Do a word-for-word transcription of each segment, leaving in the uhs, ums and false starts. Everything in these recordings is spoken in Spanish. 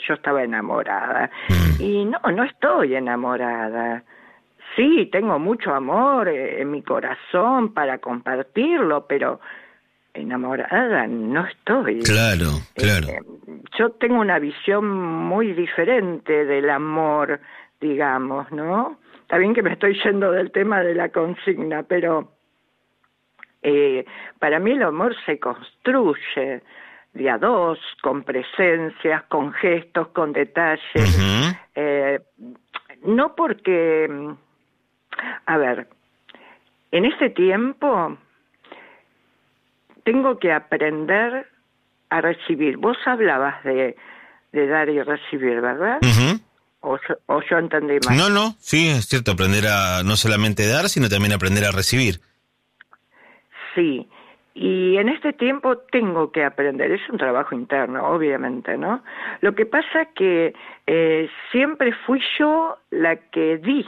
yo estaba enamorada. Mm. Y no, no estoy enamorada. Sí, tengo mucho amor eh, en mi corazón para compartirlo, pero enamorada no estoy. Claro, claro. Eh, yo tengo una visión muy diferente del amor, digamos, ¿no? Está bien que me estoy yendo del tema de la consigna, pero eh, para mí el amor se construye de a dos, con presencias, con gestos, con detalles. Uh-huh. Eh, no porque, a ver, en este tiempo tengo que aprender a recibir. Vos hablabas de, de dar y recibir, ¿verdad? Uh-huh. O yo, o yo entendí mal. No, no, sí, es cierto, aprender a no solamente dar, sino también aprender a recibir. Sí, y en este tiempo tengo que aprender, es un trabajo interno, obviamente, ¿no? Lo que pasa es que eh, siempre fui yo la que di,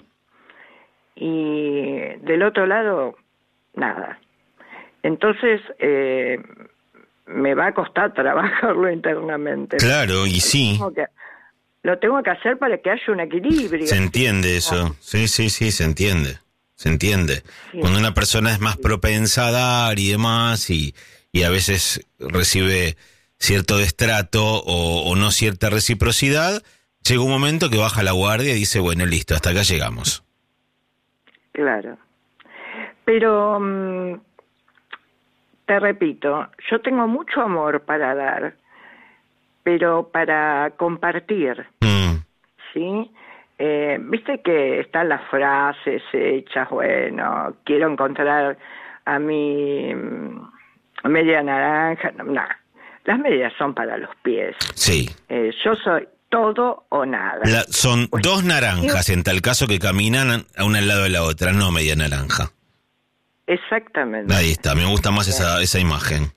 y del otro lado, nada. Entonces, eh, me va a costar trabajarlo internamente. Claro, y sí. Tengo que, lo tengo que hacer para que haya un equilibrio. Se entiende eso, sí, sí, sí, se entiende. Se entiende. Sí. Cuando una persona es más propensa a dar y demás, y, y a veces recibe cierto destrato o, o no cierta reciprocidad, llega un momento que baja la guardia y dice, bueno, listo, hasta acá llegamos. Claro. Pero, um, te repito, yo tengo mucho amor para dar, pero para compartir, mm. ¿sí? Eh, Viste que están las frases hechas, bueno, quiero encontrar a mi media naranja, no, no, las medias son para los pies. Sí. Eh, yo soy todo o nada. La, son pues, dos naranjas, yo, en tal caso que caminan a una al lado de la otra, no media naranja. Exactamente. Ahí está, me gusta más esa, esa imagen.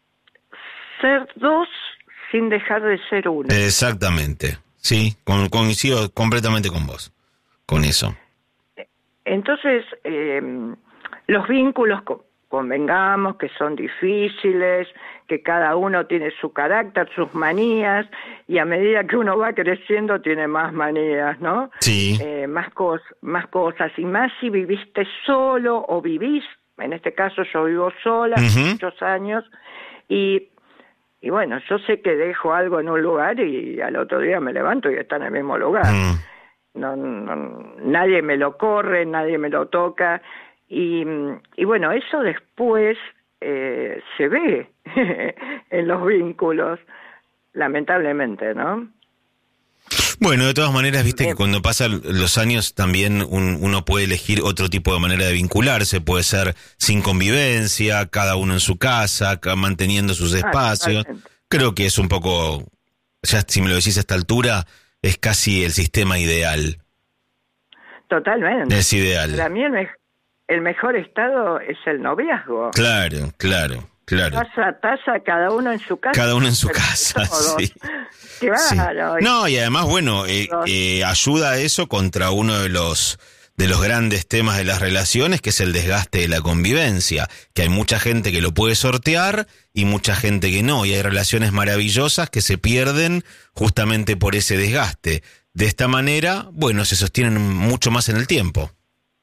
Ser dos sin dejar de ser uno. Exactamente. Sí, con, coincido completamente con vos, con eso. Entonces, eh, los vínculos, convengamos que son difíciles, que cada uno tiene su carácter, sus manías, y a medida que uno va creciendo tiene más manías, ¿no? Sí. Eh, más, cos, más cosas, y más si viviste solo o vivís, en este caso yo vivo sola, uh-huh. muchos años, y... Y bueno, yo sé que dejo algo en un lugar y al otro día me levanto y está en el mismo lugar. Mm. No, no, nadie me lo corre, nadie me lo toca. Y, y bueno, eso después eh, se ve en los vínculos, lamentablemente, ¿no? Bueno, de todas maneras, viste que cuando pasan los años también un, uno puede elegir otro tipo de manera de vincularse, puede ser sin convivencia, cada uno en su casa, manteniendo sus espacios. Ah, creo que es un poco, ya si me lo decís a esta altura, es casi el sistema ideal. Totalmente. Es ideal. Para mí el, me- el mejor estado es el noviazgo. Claro, claro. Claro. Taza a taza, cada uno en su casa. Cada uno en su casa, sí. Claro. Sí. No, y además, bueno, eh, eh, ayuda a eso contra uno de los de los grandes temas de las relaciones, que es el desgaste de la convivencia, que hay mucha gente que lo puede sortear y mucha gente que no, y hay relaciones maravillosas que se pierden justamente por ese desgaste. De esta manera, bueno, se sostienen mucho más en el tiempo.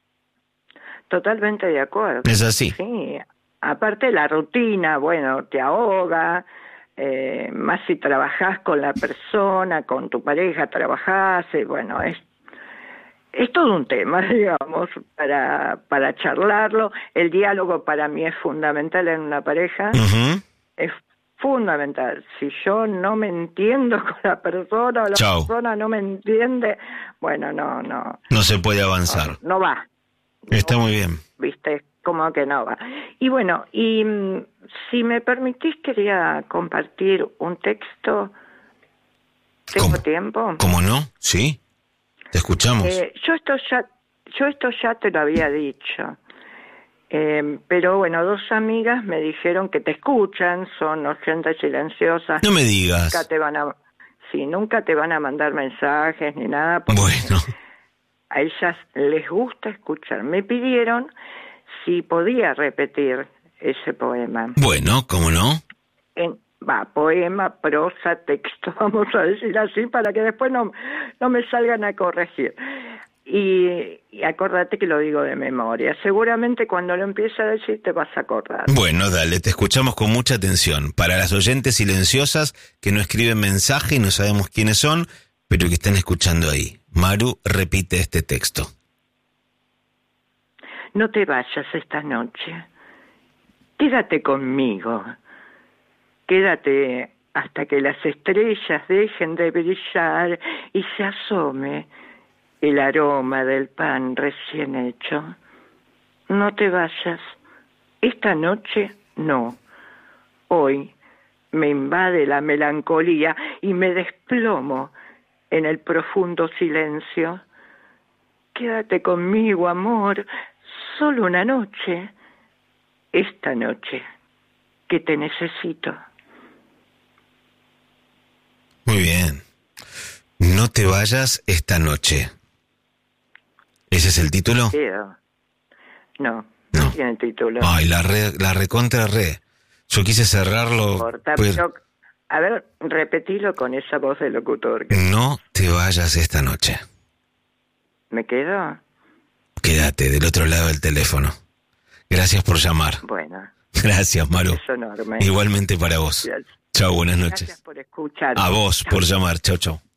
Totalmente de acuerdo. Es así. Sí. Aparte la rutina, bueno, te ahoga, eh, más si trabajás con la persona, con tu pareja trabajás, y bueno, es, es todo un tema, digamos, para, para charlarlo. El diálogo para mí es fundamental en una pareja, uh-huh. es fundamental. Si yo no me entiendo con la persona, o la Chau. persona no me entiende, bueno, no, no. No se puede avanzar. No, no va. Está no, muy bien. ¿Viste? Como que no va. Y bueno, y si me permitís, quería compartir un texto. ¿Tengo ¿Cómo? tiempo? ¿Cómo no? Sí, te escuchamos. Eh, yo esto ya, yo esto ya te lo había dicho. Eh, pero bueno, dos amigas me dijeron que te escuchan, son oyentes silenciosas. No me digas. Nunca te van a, sí, nunca te van a mandar mensajes ni nada. Bueno. A ellas les gusta escuchar. Me pidieron si podía repetir ese poema. Bueno, ¿cómo no? En, va, poema, prosa, texto, vamos a decir así, para que después no, no me salgan a corregir. Y, y acordate que lo digo de memoria. Seguramente cuando lo empiece a decir te vas a acordar. Bueno, dale, te escuchamos con mucha atención. Para las oyentes silenciosas que no escriben mensaje y no sabemos quiénes son, pero que están escuchando ahí. Maru repite este texto. No te vayas esta noche. Quédate conmigo. Quédate hasta que las estrellas dejen de brillar y se asome el aroma del pan recién hecho. No te vayas. Esta noche no. Hoy me invade la melancolía y me desplomo en el profundo silencio. Quédate conmigo, amor, solo una noche. Esta noche que te necesito. Muy bien. No te vayas esta noche. ¿Ese es el título? No, no, no tiene título. Ay, la re, la recontra re. Yo quise cerrarlo. Corta, pues... pero, a ver, repetilo con esa voz de locutor. No te vayas esta noche. ¿Me quedo? Quédate del otro lado del teléfono. Gracias por llamar. Bueno. Gracias, Maru. Es enorme. Igualmente para vos. Chao, buenas noches. Gracias por escuchar. A vos chau. por llamar. Chau, chau.